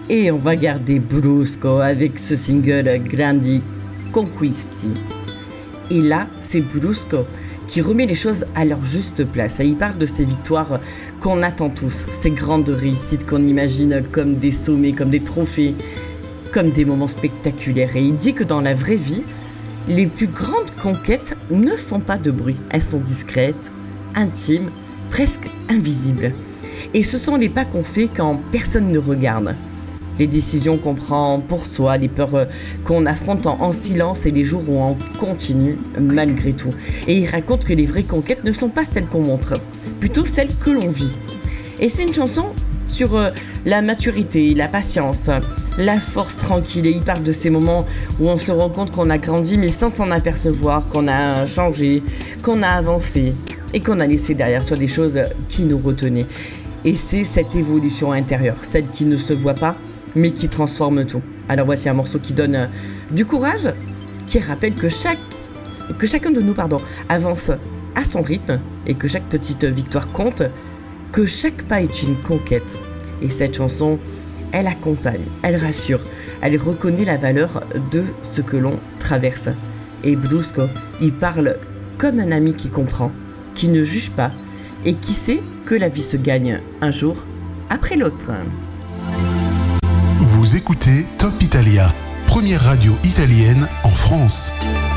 Et on va garder Brusco avec ce single Grandi Conquisti. Et là, c'est Brusco qui remet les choses à leur juste place. Il parle de ces victoires qu'on attend tous, ces grandes réussites qu'on imagine comme des sommets, comme des trophées, comme des moments spectaculaires. Et il dit que dans la vraie vie, les plus grandes conquêtes ne font pas de bruit. Elles sont discrètes, intimes, presque invisibles. Et ce sont les pas qu'on fait quand personne ne regarde. Les décisions qu'on prend pour soi, les peurs qu'on affronte en silence et les jours où on continue malgré tout. Et il raconte que les vraies conquêtes ne sont pas celles qu'on montre, plutôt celles que l'on vit. Et c'est une chanson sur la maturité, la patience, la force tranquille. Et il parle de ces moments où on se rend compte qu'on a grandi mais sans s'en apercevoir, qu'on a changé, qu'on a avancé et qu'on a laissé derrière soi des choses qui nous retenaient. Et c'est cette évolution intérieure, celle qui ne se voit pas, mais qui transforme tout. Alors voici un morceau qui donne du courage, qui rappelle que chacun de nous avance à son rythme et que chaque petite victoire compte, que chaque pas est une conquête. Et cette chanson, elle accompagne, elle rassure, elle reconnaît la valeur de ce que l'on traverse. Et Brusco, il parle comme un ami qui comprend, qui ne juge pas et qui sait que la vie se gagne un jour après l'autre. Vous écoutez Top Italia, première radio italienne en France.